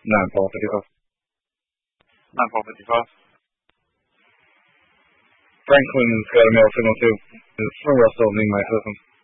9-4-55. 9-4-55. Franklin's got a male signal too. It's from Russell, Ning my system.